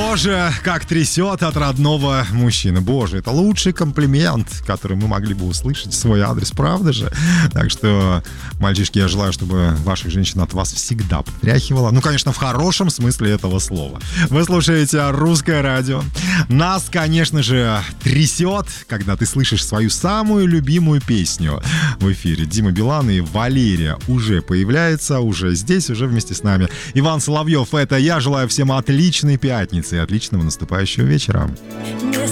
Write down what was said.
Боже, как трясет от родного мужчины. Боже, это лучший комплимент, который мы могли бы услышать в свой адрес, правда же? Так что, мальчишки, я желаю, чтобы ваших женщин от вас всегда потряхивало. Ну, конечно, в хорошем смысле этого слова. Вы слушаете «Русское радио». Нас, конечно же, трясет, когда ты слышишь свою самую любимую песню в эфире. Дима Билан и Валерия уже появляются, уже здесь, уже вместе с нами. Иван Соловьев, это я. Желаю всем отличной пятницы и отличного наступающего вечера.